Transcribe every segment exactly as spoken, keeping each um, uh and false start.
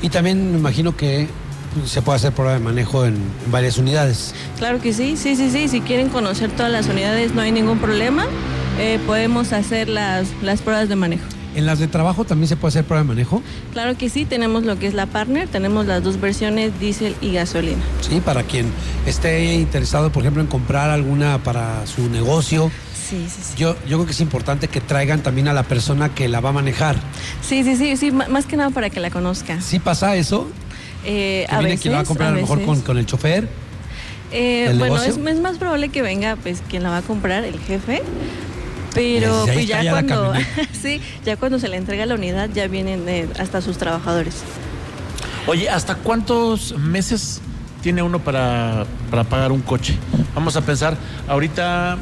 Y también me imagino que se puede hacer prueba de manejo en, en varias unidades. Claro que sí, sí, sí, sí. Si quieren conocer todas las unidades no hay ningún problema. Eh, podemos hacer las, las pruebas de manejo. ¿En las de trabajo también se puede hacer prueba de manejo? Claro que sí, tenemos lo que es la Partner, tenemos las dos versiones, diésel y gasolina. Sí, para quien esté interesado, por ejemplo, en comprar alguna para su negocio. Sí, sí, sí. Yo, yo creo que es importante que traigan también a la persona que la va a manejar. Sí, sí, sí, sí, más que nada para que la conozca. ¿Sí pasa eso? Eh, que a viene veces, quien la va a comprar a, a lo mejor con, con el chofer. Eh, bueno, es, es más probable que venga pues quien la va a comprar, el jefe. Pero pues ya cuando sí, ya cuando se le entrega la unidad ya vienen eh, hasta sus trabajadores. Oye, ¿hasta cuántos meses tiene uno para, para pagar un coche? Vamos a pensar, ahorita,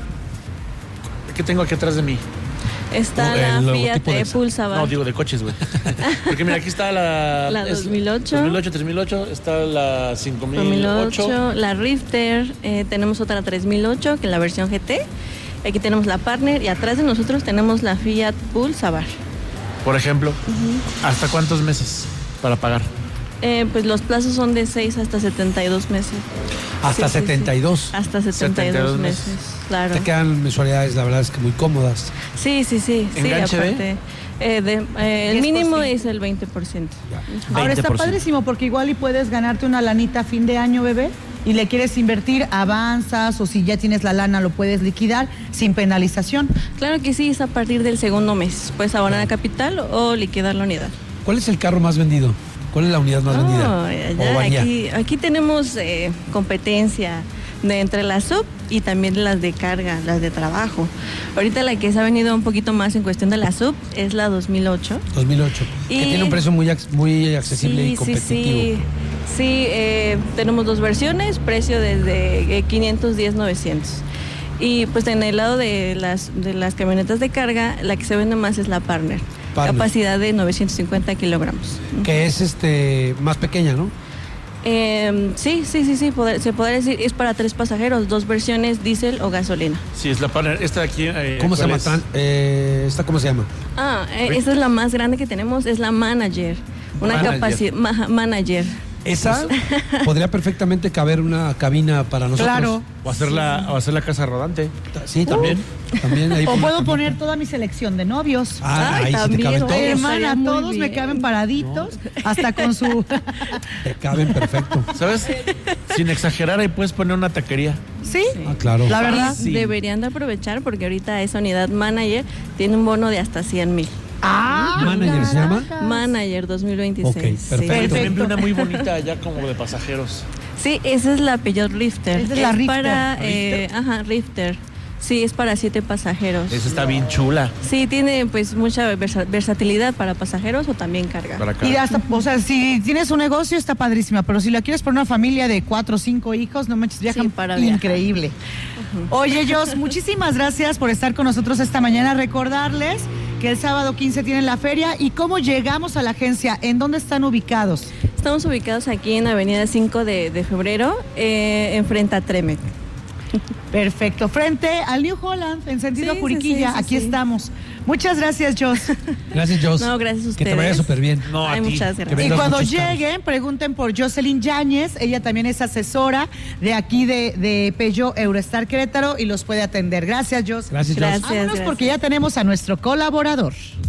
¿qué tengo aquí atrás de mí? Está uh, la Fiat de Pulsar. No, digo de coches, güey. Porque mira, aquí está la... La dos mil ocho. dos mil ocho, tres mil ocho, está la cinco mil ocho. La Rifter, eh, tenemos otra tres mil ocho, que es la versión G T. Aquí tenemos la Partner y atrás de nosotros tenemos la Fiat Pulsar. Por ejemplo, uh-huh. ¿Hasta cuántos meses para pagar? Eh, pues los plazos son de seis hasta setenta y dos meses. ¿Hasta sí, setenta y dos? Sí, sí. Hasta setenta y dos meses, claro. Te quedan mensualidades, la verdad es que muy cómodas. Sí, sí, sí. ¿Enganche sí, aparte, eh, de, eh, el mínimo es el veinte por ciento. Ahora está padrísimo porque igual y puedes ganarte una lanita a fin de año, bebé, y le quieres invertir, avanzas, o si ya tienes la lana lo puedes liquidar sin penalización. Claro que sí, es a partir del segundo mes. Puedes abonar a capital o liquidar la unidad. ¿Cuál es el carro más vendido? ¿Cuál es la unidad más oh, vendida? Ya, aquí, aquí tenemos eh, competencia de entre las sub y también las de carga, las de trabajo. Ahorita la que se ha venido un poquito más en cuestión de la sub es la dos mil ocho. dos mil ocho, y que tiene un precio muy, muy accesible sí, y competitivo. Sí, sí, sí eh, tenemos dos versiones, precio desde eh, quinientos diez, novecientos. Y pues en el lado de las, de las camionetas de carga, la que se vende más es la Partner. Partner. Capacidad de novecientos cincuenta kilogramos. Que es este más pequeña, ¿no? Eh, sí, sí, sí, sí, poder, se podría decir, es para tres pasajeros, dos versiones, diésel o gasolina. Sí, es la Partner. Esta de aquí. Eh, ¿Cómo se llama? Eh, ¿Esta cómo se llama? Ah, eh, esta es la más grande que tenemos, es la Manager. Una capacidad. Ma manager. Esa podría perfectamente caber una cabina para nosotros. Claro. O hacer, la, o hacer la casa rodante. Sí, también. Uh. también ahí o puedo poner toda mi selección de novios. Ah, Ay, ahí también. Sí te caben todos. Ay, hermana, todos me caben paraditos, no. Hasta con su... Te caben perfecto. ¿Sabes? Sin exagerar, ahí puedes poner una taquería. ¿Sí? Ah, claro. La verdad. Sí. Deberían de aprovechar porque ahorita esa unidad Manager tiene un bono de hasta cien mil. Ah, ¿Manager se llama? Manager dos mil veintiséis. Ok, perfecto. Sí. También vi una muy bonita allá como de pasajeros. Sí, esa es la Peugeot Rifter. Esa es la Rifter. Para, ¿Rifter? Eh, ajá, Rifter. Sí, es para siete pasajeros. Esa está bien chula. Sí, tiene pues mucha versa versatilidad para pasajeros o también carga. Para carga. Y hasta, o sea, si tienes un negocio está padrísima, pero si la quieres para una familia de cuatro o cinco hijos, no manches, viajan sí, para increíble. Uh-huh. Oye, Jos, muchísimas gracias por estar con nosotros esta mañana. Recordarles que el sábado quince tienen la feria. ¿Y cómo llegamos a la agencia? ¿En dónde están ubicados? Estamos ubicados aquí en Avenida cinco de febrero, eh, enfrente a Tremec. Perfecto, frente al New Holland, en sentido sí, Juriquilla, sí, sí, aquí sí. estamos. Muchas gracias, Jos. Gracias, Jos. No, gracias a ustedes. Que te vaya súper bien. No, Ay, a ti. muchas gracias. Y cuando lleguen, pregunten por Jocelyn Yáñez, ella también es asesora de aquí de, de Peugeot Eurostar Querétaro y los puede atender. Gracias, Jos. Gracias, Jos. Gracias, Vámonos gracias. porque ya tenemos a nuestro colaborador.